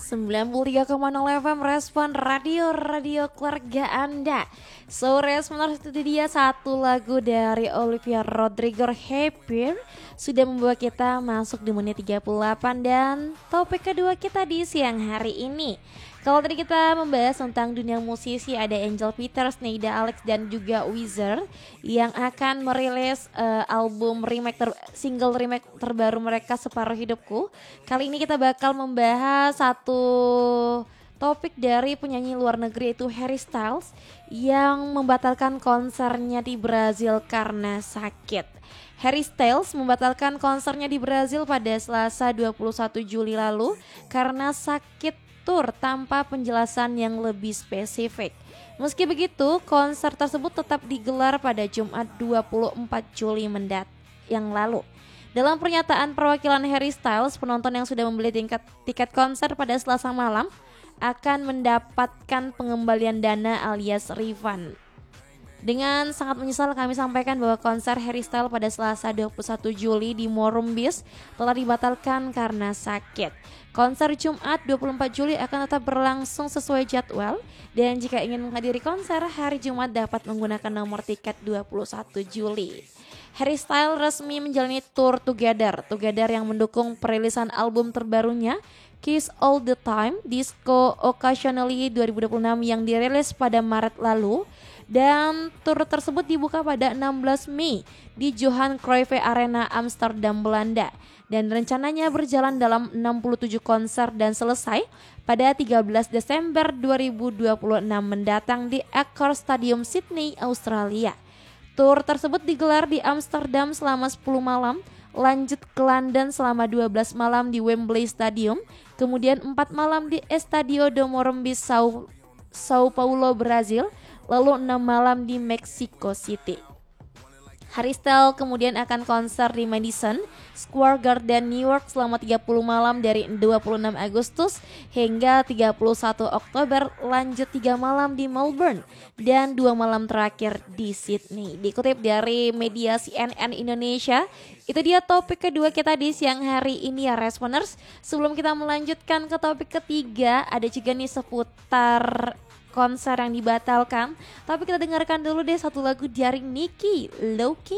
93,0 FM Respon Radio keluarga Anda. So Respon itu dia satu lagu dari Olivia Rodrigo, Happier, sudah membawa kita masuk di menit 38 dan topik kedua kita di siang hari ini. Kalau tadi kita membahas tentang dunia musisi, ada Angel Peters, Neida Alex dan juga Weezer yang akan merilis album single remake terbaru mereka, Separuh Hidupku. Kali ini kita bakal membahas satu topik dari penyanyi luar negeri, yaitu Harry Styles yang membatalkan konsernya di Brazil karena sakit. Harry Styles membatalkan konsernya di Brazil pada Selasa 21 Juli lalu karena sakit tur tanpa penjelasan yang lebih spesifik. Meski begitu, konser tersebut tetap digelar pada Jumat 24 Juli yang lalu. Dalam pernyataan perwakilan Harry Styles, penonton yang sudah membeli tiket konser pada Selasa malam akan mendapatkan pengembalian dana alias refund. Dengan sangat menyesal kami sampaikan bahwa konser Harry Styles pada Selasa 21 Juli di Morumbis telah dibatalkan karena sakit. Konser Jumat 24 Juli akan tetap berlangsung sesuai jadwal, dan jika ingin menghadiri konser hari Jumat dapat menggunakan nomor tiket 21 Juli. Harry Styles resmi menjalani tour Together yang mendukung perilisan album terbarunya Kiss All The Time Disco Occasionally 2026 yang dirilis pada Maret lalu. Dan tur tersebut dibuka pada 16 Mei di Johan Cruyff Arena Amsterdam, Belanda. Dan rencananya berjalan dalam 67 konser dan selesai pada 13 Desember 2026 mendatang di Accor Stadium, Sydney, Australia. Tur tersebut digelar di Amsterdam selama 10 malam, lanjut ke London selama 12 malam di Wembley Stadium, kemudian 4 malam di Estadio do Morumbi, Sao Paulo, Brazil, lalu 6 malam di Mexico City. Harry Styles kemudian akan konser di Madison Square Garden, New York selama 30 malam dari 26 Agustus hingga 31 Oktober, lanjut 3 malam di Melbourne dan 2 malam terakhir di Sydney. Dikutip dari media CNN Indonesia, itu dia topik kedua kita di siang hari ini ya Responers. Sebelum kita melanjutkan ke topik ketiga, ada juga nih seputar konser yang dibatalkan, tapi kita dengarkan dulu deh satu lagu dari Niki, Low Key.